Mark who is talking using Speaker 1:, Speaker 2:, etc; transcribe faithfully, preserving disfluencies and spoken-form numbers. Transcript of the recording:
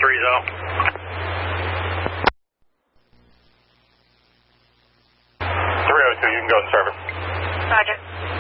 Speaker 1: three zero. three oh two, you can go to service.
Speaker 2: Roger.